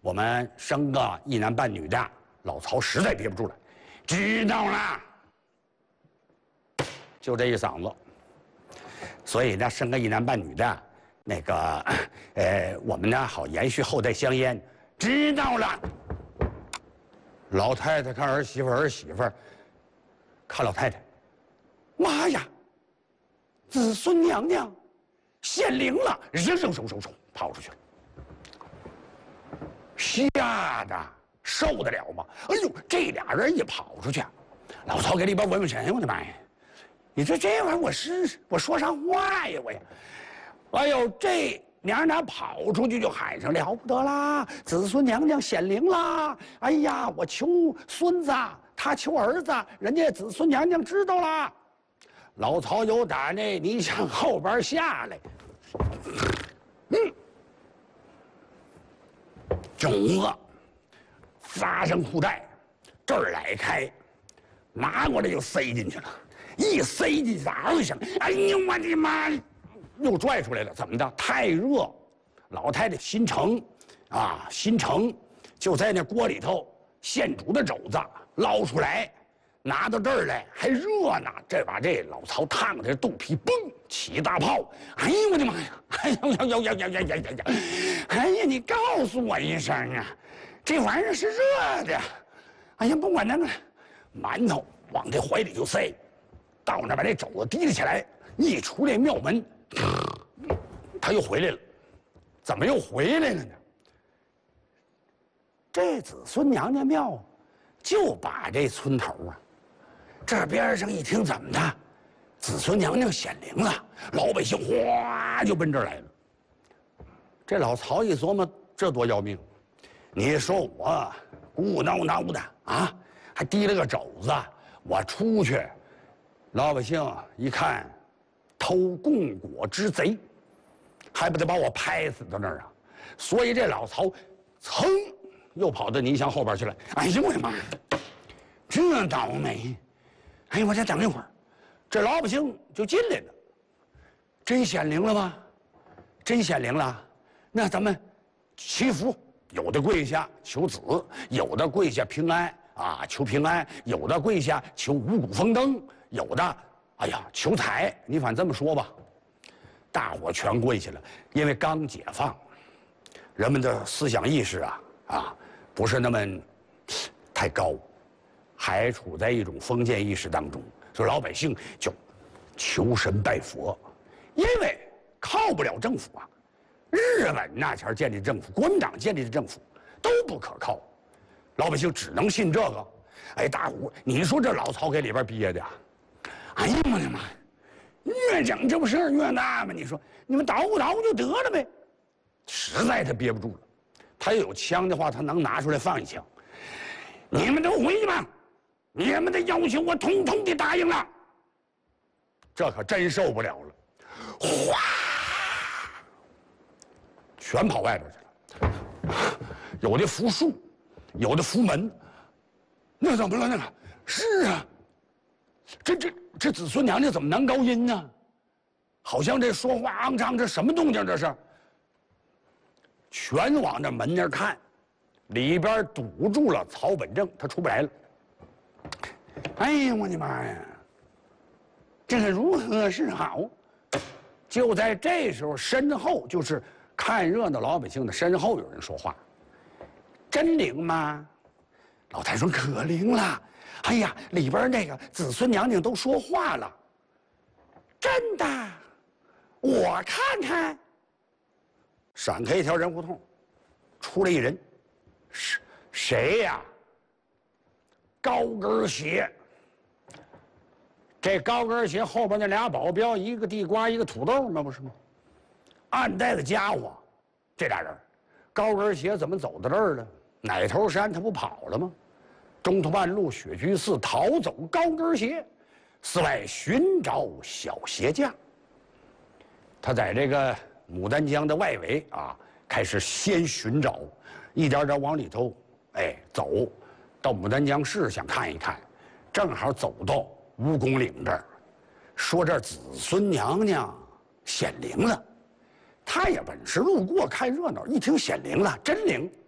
我们生个一男半女的。老曹实在憋不住了，知道了，就这一嗓子。所以呢，生个一男半女的，那个，我们呢好延续后代香烟。知道了。老太太看儿媳妇，儿媳妇看老太太，妈呀！子孙娘娘显灵了，扔跑出去了，吓得受得了吗？哎呦，这俩人一跑出去，老曹给里边闻闻神，我的妈呀！你说这玩意儿我说上话呀我呀！哎呦，这娘俩跑出去就喊上了不得啦，子孙娘娘显灵啦！哎呀，我求孙子，他求儿子，人家子孙娘娘知道啦。老曹有胆呢，你向后边下来，种子扎上裤带，这儿来开，拿过来就塞进去了，一塞进去，嗷一声，哎呦我的妈！又拽出来了，怎么的？太热，老太太心诚，心诚，就在那锅里头现煮的肘子捞出来，拿到这儿来还热呢。这把这老曹烫的肚皮嘣起大泡，哎呦我的妈呀！哎呀！哎呀，你告诉我一声啊，这玩意儿是热的。哎呀，不管那个馒头往这怀里就塞，到那把这肘子提了起来，一出这庙门。他又回来了，怎么又回来了呢？这子孙娘娘庙就把这村头啊，这边上一听怎么的，子孙娘娘显灵了，老百姓哗就奔这儿来了。这老曹一琢磨，这多要命！你说我鼓挠挠的啊，还提了个肘子，我出去，老百姓一看。偷供果之贼，还不得把我拍死到那儿啊！所以这老曹，噌，又跑到泥墙后边去了。哎呀，我的妈呀，这倒霉！哎呀，我再等一会儿，这老百姓就进来了。真显灵了吗？真显灵了。那咱们祈福，有的跪下求子，有的跪下平安求平安，有的跪下求五谷丰登，有的。哎呀，求财！你反正这么说吧，大伙全跪下了，因为刚解放，人们的思想意识不是那么太高，还处在一种封建意识当中，所以老百姓就求神拜佛，因为靠不了政府啊。日本那前建立政府，国民党建立的政府都不可靠，老百姓只能信这个。哎，大伙，你说这老曹给里边憋的。哎呀我的妈！越整这不事儿越大吗？你说你们捣鼓捣鼓就得了呗。实在他憋不住了，他要有枪的话，他能拿出来放一枪。你们都回去吧，你们的要求我统统的答应了。这可真受不了了，哗，全跑外边去了。有的扶树，有的扶门。那怎么了？那个是啊。这子孙娘娘怎么男高音呢？好像这说话昂张，这什么动静？这是？全往这门那看，里边堵住了曹本正，他出不来了。哎呀，我的妈呀！这个如何是好？就在这时候，身后就是看热闹老百姓的身后有人说话：“真灵吗？”老太说：“可灵了。”哎呀，里边那个子孙娘娘都说话了，真的，我看看。闪开一条人胡同，出来一人，谁呀？高跟鞋。这高跟鞋后边那俩保镖，一个地瓜，一个土豆嘛，不是吗？暗带的家伙，这俩人，高跟鞋怎么走到这儿了？奶头山他不跑了吗？中途半路，雪居寺逃走高跟鞋，寺外寻找小鞋匠。他在这个牡丹江的外围开始先寻找，一点点往里头，走，到牡丹江市想看一看，正好走到蜈蚣岭这儿，说这子孙娘娘显灵了。他也本是路过看热闹，一听显灵了，真灵。